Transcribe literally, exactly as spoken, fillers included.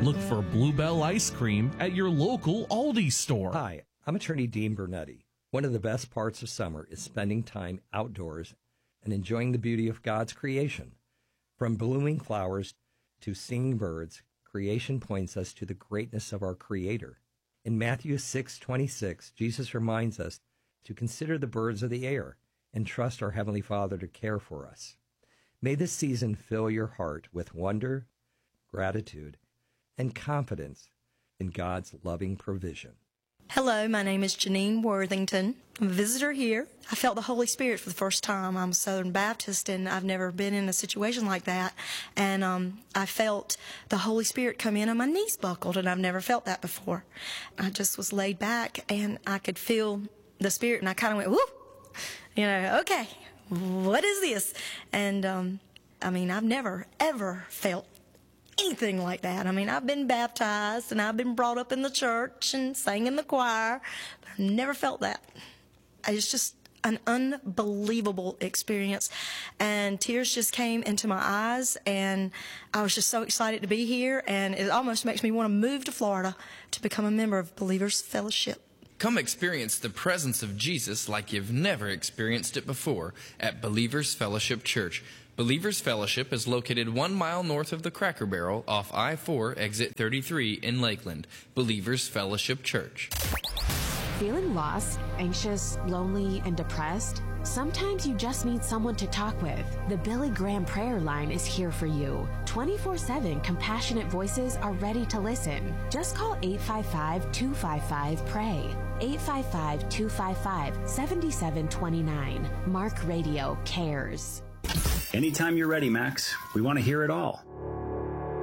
Look for Bluebell Ice Cream at your local Aldi store. Hi, I'm attorney Dean Bernetti. One of the best parts of summer is spending time outdoors and enjoying the beauty of God's creation. From blooming flowers to singing birds, creation points us to the greatness of our Creator. In Matthew six twenty-six, Jesus reminds us to consider the birds of the air and trust our Heavenly Father to care for us. May this season fill your heart with wonder, gratitude, and confidence in God's loving provision. Hello, my name is Janine Worthington. I'm a visitor here. I felt the Holy Spirit for the first time. I'm a Southern Baptist, and I've never been in a situation like that. And um, I felt the Holy Spirit come in, and my knees buckled, and I've never felt that before. I just was laid back, and I could feel the Spirit, and I kind of went, whoop, you know, okay, what is this? And, um, I mean, I've never, ever felt anything like that. I mean, I've been baptized and I've been brought up in the church and sang in the choir, but I've never felt that. It's just an unbelievable experience, and tears just came into my eyes, and I was just so excited to be here, and it almost makes me want to move to Florida to become a member of Believers Fellowship. Come experience the presence of Jesus like you've never experienced it before at Believers Fellowship Church. Believers Fellowship is located one mile north of the Cracker Barrel off I four, exit thirty-three in Lakeland. Believers Fellowship Church. Feeling lost, anxious, lonely, and depressed? Sometimes you just need someone to talk with. The Billy Graham Prayer Line is here for you. twenty-four seven compassionate voices are ready to listen. Just call eight five five, two five five, pray. eight five five, two five five, seven seven two nine. Mark Radio cares. Anytime you're ready, Max. We want to hear it all.